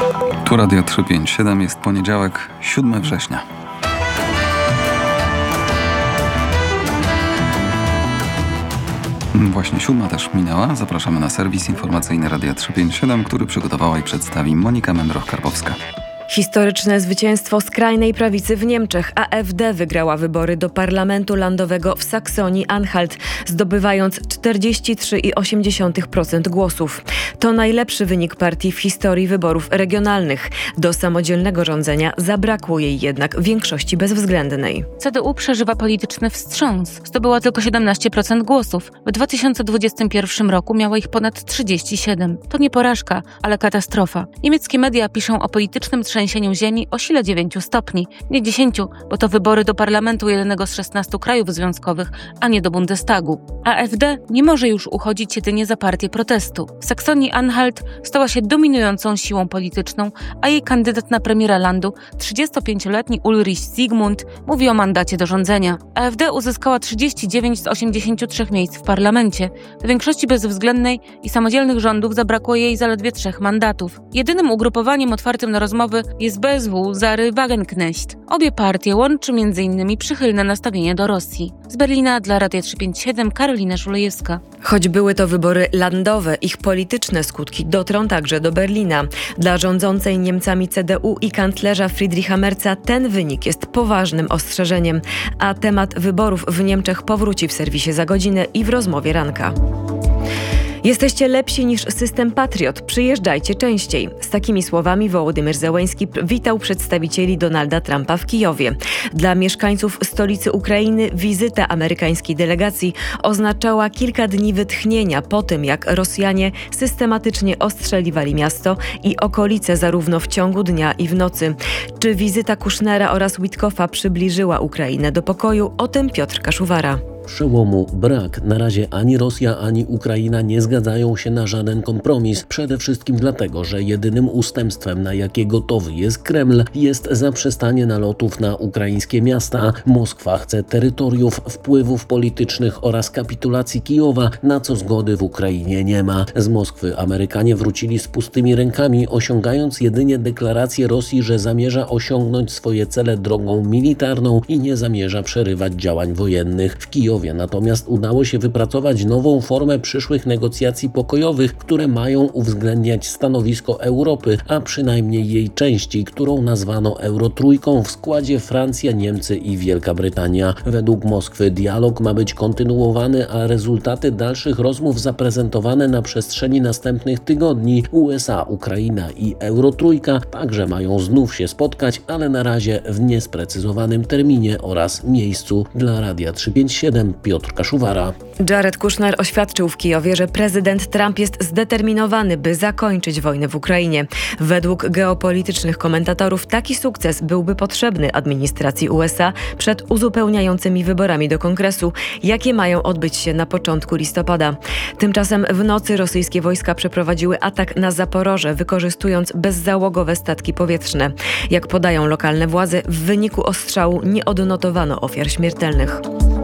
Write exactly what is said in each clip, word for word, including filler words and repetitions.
Tu Radio trzy pięć siedem, jest poniedziałek, siódmego września. Właśnie siódma też minęła. Zapraszamy na serwis informacyjny Radia trzysta pięćdziesiąt siedem, który przygotowała i przedstawi Monika Mędroch-Karpowska. Historyczne zwycięstwo skrajnej prawicy w Niemczech. A F D wygrała wybory do Parlamentu Landowego w Saksonii-Anhalt, zdobywając czterdzieści trzy przecinek osiem procent głosów. To najlepszy wynik partii w historii wyborów regionalnych. Do samodzielnego rządzenia zabrakło jej jednak większości bezwzględnej. C D U przeżywa polityczny wstrząs. Zdobyła tylko siedemnaście procent głosów. W dwa tysiące dwudziestym pierwszym roku miała ich ponad trzydzieści siedem. To nie porażka, ale katastrofa. Niemieckie media piszą o politycznym trzęsieniu ziemi o sile dziewięciu stopni. Nie dziesięciu, bo to wybory do parlamentu jednego z szesnastu krajów związkowych, a nie do Bundestagu. A F D nie może już uchodzić jedynie za partię protestu. W Saksonii-Anhalt stała się dominującą siłą polityczną, a jej kandydat na premiera landu, trzydziestopięcioletni Ulrich Zygmunt, mówi o mandacie do rządzenia. A F D uzyskała trzydzieści dziewięć z osiemdziesięciu trzech miejsc w parlamencie. Do większości bezwzględnej i samodzielnych rządów zabrakło jej zaledwie trzech mandatów. Jedynym ugrupowaniem otwartym na rozmowy jest B S W Sary Wagenknecht. Obie partie łączy między innymi przychylne nastawienie do Rosji. Z Berlina dla Radia trzysta pięćdziesiąt siedem Karolina Żulejewska. Choć były to wybory landowe, ich polityczne skutki dotrą także do Berlina. Dla rządzącej Niemcami C D U i kanclerza Friedricha Merza ten wynik jest poważnym ostrzeżeniem, a temat wyborów w Niemczech powróci w serwisie za godzinę i w rozmowie ranka. Jesteście lepsi niż system Patriot, przyjeżdżajcie częściej. Z takimi słowami Wołodymyr Zełenski witał przedstawicieli Donalda Trumpa w Kijowie. Dla mieszkańców stolicy Ukrainy wizyta amerykańskiej delegacji oznaczała kilka dni wytchnienia po tym, jak Rosjanie systematycznie ostrzeliwali miasto i okolice zarówno w ciągu dnia i w nocy. Czy wizyta Kushnera oraz Witkoffa przybliżyła Ukrainę do pokoju? O tym Piotr Kaszuwara. Przełomu brak. Na razie ani Rosja, ani Ukraina nie zgadzają się na żaden kompromis. Przede wszystkim dlatego, że jedynym ustępstwem, na jakie gotowy jest Kreml, jest zaprzestanie nalotów na ukraińskie miasta. Moskwa chce terytoriów, wpływów politycznych oraz kapitulacji Kijowa, na co zgody w Ukrainie nie ma. Z Moskwy Amerykanie wrócili z pustymi rękami, osiągając jedynie deklarację Rosji, że zamierza osiągnąć swoje cele drogą militarną i nie zamierza przerywać działań wojennych. W Kijowie natomiast udało się wypracować nową formę przyszłych negocjacji pokojowych, które mają uwzględniać stanowisko Europy, a przynajmniej jej części, którą nazwano Eurotrójką w składzie Francja, Niemcy i Wielka Brytania. Według Moskwy dialog ma być kontynuowany, a rezultaty dalszych rozmów zaprezentowane na przestrzeni następnych tygodni. U S A, Ukraina i Eurotrójka także mają znów się spotkać, ale na razie w niesprecyzowanym terminie oraz miejscu. Dla Radia trzysta pięćdziesiąt siedem Piotr Kaszuwara. Jared Kushner oświadczył w Kijowie, że prezydent Trump jest zdeterminowany, by zakończyć wojnę w Ukrainie. Według geopolitycznych komentatorów taki sukces byłby potrzebny administracji U S A przed uzupełniającymi wyborami do Kongresu, jakie mają odbyć się na początku listopada. Tymczasem w nocy rosyjskie wojska przeprowadziły atak na Zaporoże, wykorzystując bezzałogowe statki powietrzne. Jak podają lokalne władze, w wyniku ostrzału nie odnotowano ofiar śmiertelnych.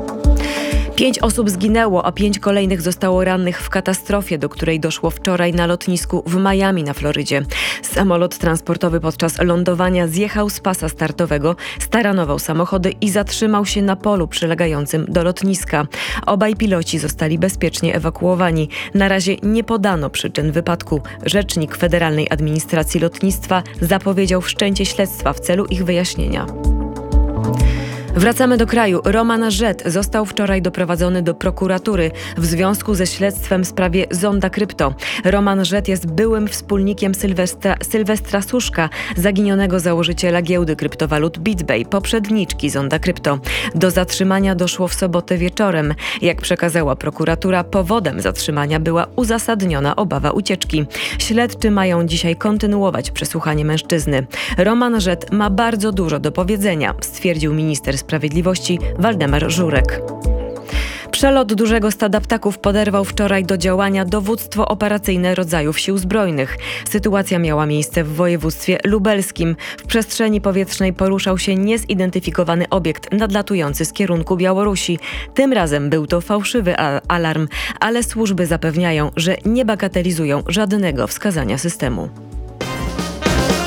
Pięć osób zginęło, a pięć kolejnych zostało rannych w katastrofie, do której doszło wczoraj na lotnisku w Miami na Florydzie. Samolot transportowy podczas lądowania zjechał z pasa startowego, staranował samochody i zatrzymał się na polu przylegającym do lotniska. Obaj piloci zostali bezpiecznie ewakuowani. Na razie nie podano przyczyn wypadku. Rzecznik Federalnej Administracji Lotnictwa zapowiedział wszczęcie śledztwa w celu ich wyjaśnienia. Wracamy do kraju. Roman Żet został wczoraj doprowadzony do prokuratury w związku ze śledztwem w sprawie Zonda Krypto. Roman Żet jest byłym wspólnikiem Sylwestra, Sylwestra Suszka, zaginionego założyciela giełdy kryptowalut BitBay, poprzedniczki Zonda Krypto. Do zatrzymania doszło w sobotę wieczorem. Jak przekazała prokuratura, powodem zatrzymania była uzasadniona obawa ucieczki. Śledczy mają dzisiaj kontynuować przesłuchanie mężczyzny. Roman Żet ma bardzo dużo do powiedzenia, stwierdził minister Sprawiedliwości Waldemar Żurek. Przelot dużego stada ptaków poderwał wczoraj do działania dowództwo operacyjne rodzajów sił zbrojnych. Sytuacja miała miejsce w województwie lubelskim. W przestrzeni powietrznej poruszał się niezidentyfikowany obiekt nadlatujący z kierunku Białorusi. Tym razem był to fałszywy alarm, ale służby zapewniają, że nie bagatelizują żadnego wskazania systemu.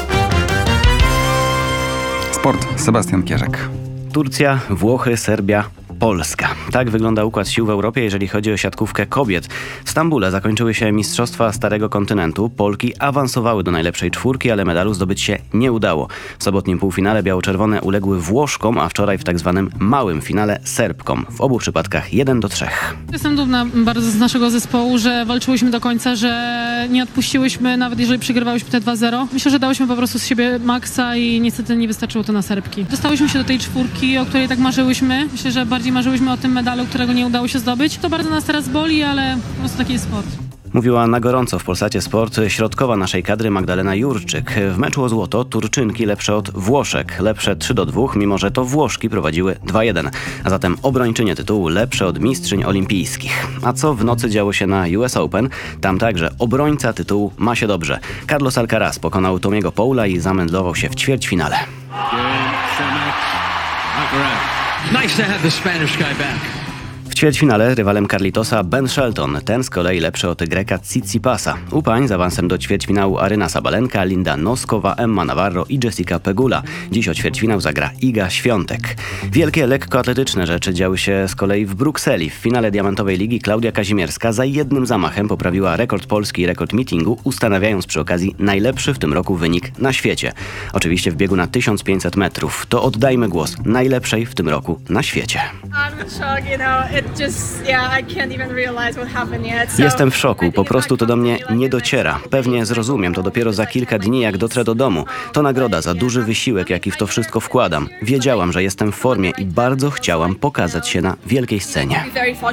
Sport. Sebastian Kierzek. Turcja, Włochy, Serbia, Polska. Tak wygląda układ sił w Europie, jeżeli chodzi o siatkówkę kobiet. W Stambule zakończyły się Mistrzostwa Starego Kontynentu. Polki awansowały do najlepszej czwórki, ale medalu zdobyć się nie udało. W sobotnim półfinale biało-czerwone uległy Włoszkom, a wczoraj w tak zwanym małym finale Serbkom. W obu przypadkach jeden do trzech. Jestem dumna bardzo z naszego zespołu, że walczyłyśmy do końca, że nie odpuściłyśmy, nawet jeżeli przegrywałyśmy te dwa zero. Myślę, że dałyśmy po prostu z siebie maksa i niestety nie wystarczyło to na Serbki. Dostałyśmy się do tej czwórki, o której tak marzyłyśmy. Myślę, że bardziej marzyłyśmy o tym medalu, którego nie udało się zdobyć. To bardzo nas teraz boli, ale po prostu taki jest sport. Mówiła na gorąco w Polsacie Sport środkowa naszej kadry Magdalena Jurczyk. W meczu o złoto Turczynki lepsze od Włoszek, lepsze trzy do dwóch, mimo że to Włoszki prowadziły dwa jeden. A zatem obrończynie tytułu lepsze od mistrzyń olimpijskich. A co w nocy działo się na U S Open? Tam także obrońca tytułu ma się dobrze. Carlos Alcaraz pokonał Tomiego Paula i zamędlował się w ćwierćfinale. Nice to have the Spanish guy back. W ćwierćfinale rywalem Carlitosa Ben Shelton, ten z kolei lepszy od Greka Tsitsipasa. U pań z awansem do ćwierćfinału Aryna Sabalenka, Linda Noskowa, Emma Navarro i Jessica Pegula. Dziś o ćwierćfinał zagra Iga Świątek. Wielkie lekkoatletyczne rzeczy działy się z kolei w Brukseli. W finale Diamentowej Ligi Klaudia Kazimierska za jednym zamachem poprawiła rekord Polski i rekord meetingu, ustanawiając przy okazji najlepszy w tym roku wynik na świecie. Oczywiście w biegu na tysiąc pięćset metrów. To oddajmy głos najlepszej w tym roku na świecie. Jestem w szoku, po prostu to do mnie nie dociera. Pewnie zrozumiem to dopiero za kilka dni, jak dotrę do domu. To nagroda za duży wysiłek, jaki w to wszystko wkładam. Wiedziałam, że jestem w formie i bardzo chciałam pokazać się na wielkiej scenie.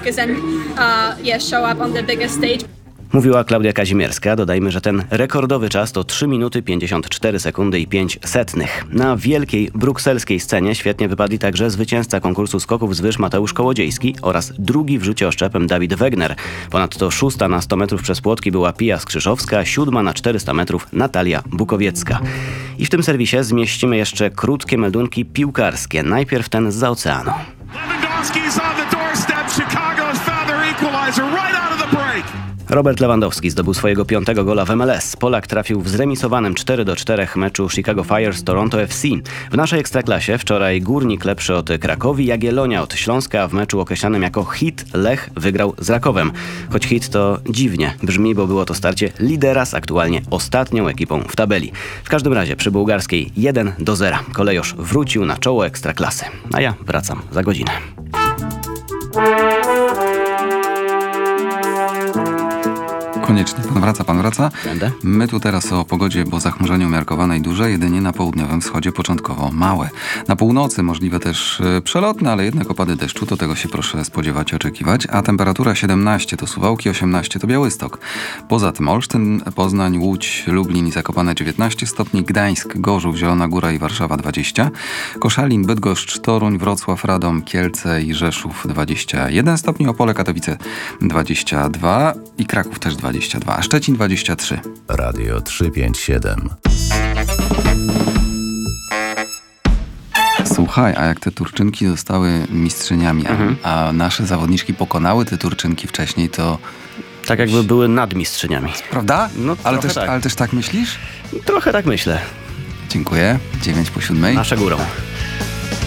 Mówiła Klaudia Kazimierska. Dodajmy, że ten rekordowy czas to trzy minuty pięćdziesiąt cztery sekundy i pięć setnych. Na wielkiej brukselskiej scenie świetnie wypadli także zwycięzca konkursu skoków z wyż Mateusz Kołodziejski oraz drugi w rzucie oszczepem Dawid Wegner. Ponadto szósta na sto metrów przez płotki była Pia Skrzyszowska, siódma na czterysta metrów Natalia Bukowiecka. I w tym serwisie zmieścimy jeszcze krótkie meldunki piłkarskie. Najpierw ten zza oceanu. Robert Lewandowski zdobył swojego piątego gola w M L S. Polak trafił w zremisowanym cztery do czterech meczu Chicago Fire z Toronto F C. W naszej ekstraklasie wczoraj Górnik lepszy od Krakowi, Jagiellonia od Śląska, a w meczu określanym jako hit Lech wygrał z Rakowem. Choć hit to dziwnie brzmi, bo było to starcie lidera z aktualnie ostatnią ekipą w tabeli. W każdym razie przy bułgarskiej jeden do zera. Kolejosz wrócił na czoło ekstraklasy. A ja wracam za godzinę. Koniecznie. Pan wraca, pan wraca. Będę. My tu teraz o pogodzie, bo zachmurzenie umiarkowane i duże, jedynie na południowym wschodzie początkowo małe. Na północy możliwe też e, przelotne, ale jednak opady deszczu, to tego się proszę spodziewać i oczekiwać. A temperatura siedemnaście to Suwałki, osiemnaście to Białystok. Poza tym Olsztyn, Poznań, Łódź, Lublin i Zakopane dziewiętnaście stopni, Gdańsk, Gorzów, Zielona Góra i Warszawa dwadzieścia, Koszalin, Bydgoszcz, Toruń, Wrocław, Radom, Kielce i Rzeszów dwadzieścia jeden stopni, Opole, Katowice dwadzieścia dwa i Kraków też dwadzieścia dwa, a Szczecin dwadzieścia trzy. Radio trzysta pięćdziesiąt siedem. Słuchaj, a jak te Turczynki zostały mistrzyniami, Mhm. a nasze zawodniczki pokonały te Turczynki wcześniej, to... Tak jakby były nadmistrzyniami. Prawda? No, ale, trochę też, tak. ale też tak myślisz? Trochę tak myślę. Dziękuję. dziewięć po siódmej. Nasze górą.